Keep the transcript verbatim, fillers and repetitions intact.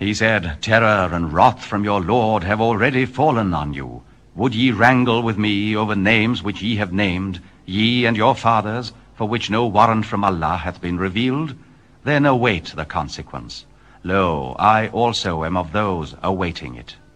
He said, Terror and wrath from your Lord have already fallen on you. Would ye wrangle with me over names which ye have named, ye and your fathers, for which no warrant from Allah hath been revealed? Then await the consequence. Lo, I also am of those awaiting it.